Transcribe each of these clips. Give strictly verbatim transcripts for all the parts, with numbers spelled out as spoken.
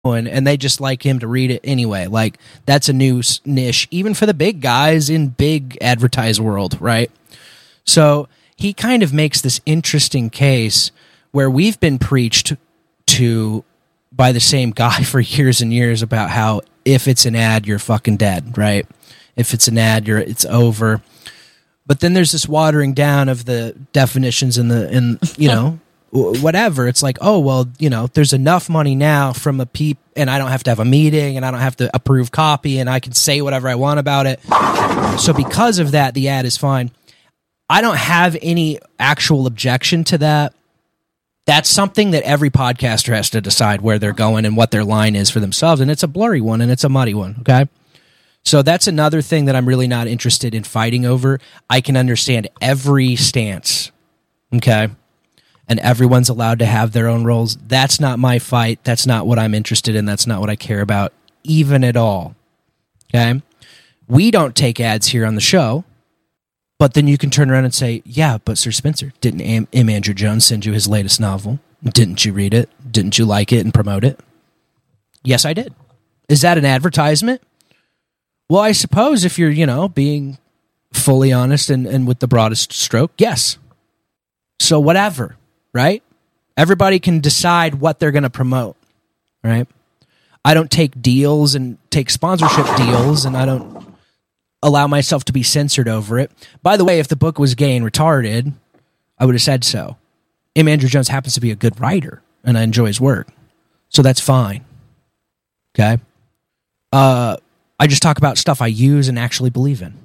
and they just like him to read it anyway. Like, that's a new niche, even for the big guys in big advertised world, right? So he kind of makes this interesting case where we've been preached to by the same guy for years and years about how if it's an ad, you're fucking dead, right? If it's an ad, you're it's over. But then there's this watering down of the definitions in the in you know. whatever. It's like, oh, well, you know, there's enough money now from a peep, and I don't have to have a meeting, and I don't have to approve copy, and I can say whatever I want about it. So because of that, the ad is fine. I don't have any actual objection to that. That's something that every podcaster has to decide where they're going and what their line is for themselves, and it's a blurry one, and it's a muddy one, okay? So that's another thing that I'm really not interested in fighting over. I can understand every stance, okay? And everyone's allowed to have their own roles. That's not my fight. That's not what I'm interested in. That's not what I care about, even at all. Okay? We don't take ads here on the show, but then you can turn around and say, yeah, but Sir Spencer, didn't M. M. Andrew Jones send you his latest novel? Didn't you read it? Didn't you like it and promote it? Yes, I did. Is that an advertisement? Well, I suppose if you're, you know, being fully honest and, and with the broadest stroke, yes. So whatever. Right? Everybody can decide what they're going to promote, right? I don't take deals and take sponsorship deals, and I don't allow myself to be censored over it. By the way, if the book was gay and retarded, I would have said so. M. Andrew Jones happens to be a good writer, and I enjoy his work, so that's fine. Okay? Uh, I just talk about stuff I use and actually believe in.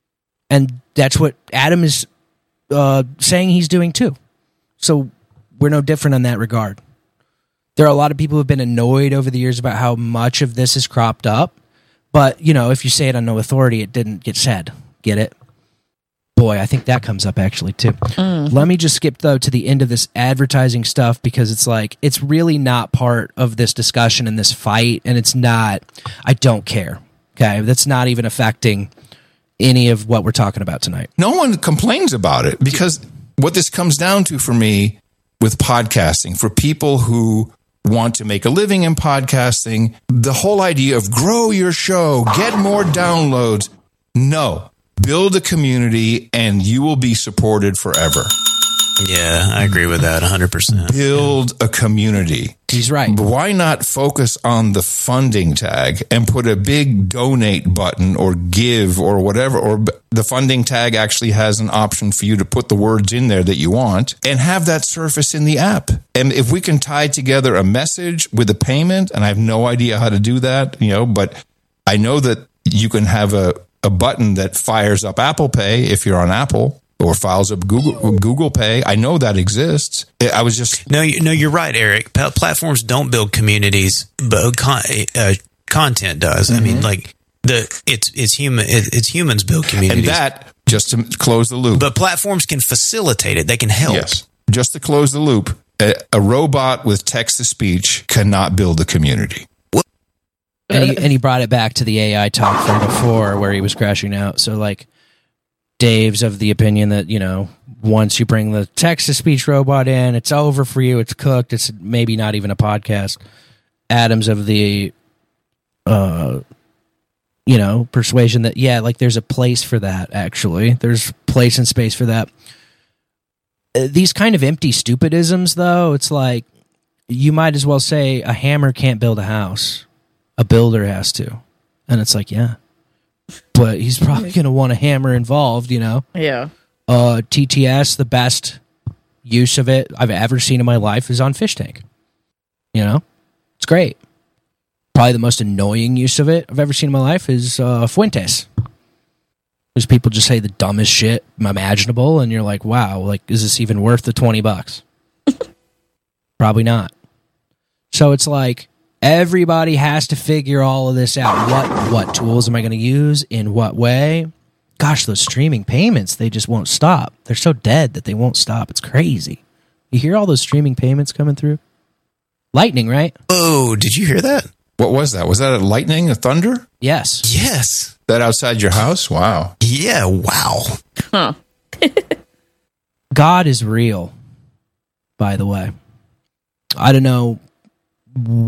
And that's what Adam is uh, saying he's doing too. So we're no different in that regard. There are a lot of people who have been annoyed over the years about how much of this is cropped up. But, you know, if you say it on no authority, it didn't get said. Get it? Boy, I think that comes up actually too. Mm. Let me just skip, though, to the end of this advertising stuff, because it's like, it's really not part of this discussion and this fight. And it's not, I don't care. Okay? That's not even affecting any of what we're talking about tonight. No one complains about it, because what this comes down to for me with podcasting, for people who want to make a living in podcasting, the whole idea of grow your show, get more downloads. No, build a community and you will be supported forever. Yeah, I agree with that one hundred percent. Build a community. He's right. But why not focus on the funding tag and put a big donate button or give or whatever, or the funding tag actually has an option for you to put the words in there that you want and have that surface in the app. And if we can tie together a message with a payment, and I have no idea how to do that, you know, but I know that you can have a, a button that fires up Apple Pay if you're on Apple, or files up Google Google Pay. I know that exists. I was just no, you, no. You're right, Eric. P- platforms don't build communities, but con- uh, content does. Mm-hmm. I mean, like the it's it's human. It, it's humans build communities, and that just to close the loop. But platforms can facilitate it. They can help. Yes, just to close the loop. A, a robot with text to speech cannot build a community. And he, and he brought it back to the A I talk from before, where he was crashing out. So like. Dave's of the opinion that, you know, once you bring the text-to-speech robot in, it's over for you, it's cooked, it's maybe not even a podcast. Adam's of the, uh, you know, persuasion that, yeah, like there's a place for that, actually. There's place and space for that. Uh, these kind of empty stupidisms, though, it's like, you might as well say a hammer can't build a house. A builder has to. And it's like, yeah. But he's probably going to want a hammer involved, you know? Yeah. Uh, T T S, the best use of it I've ever seen in my life is on Fish Tank. You know? It's great. Probably the most annoying use of it I've ever seen in my life is uh, Fuentes. Because people just say the dumbest shit imaginable, and you're like, wow, like, is this even worth the twenty bucks? Probably not. So it's like, everybody has to figure all of this out. What what tools am I going to use? In what way? Gosh, those streaming payments, they just won't stop. They're so dead that they won't stop. It's crazy. You hear all those streaming payments coming through? Lightning, right? Oh, did you hear that? What was that? Was that a lightning, a thunder? Yes. Yes. That outside your house? Wow. Yeah, wow. Huh. God is real, by the way. I don't know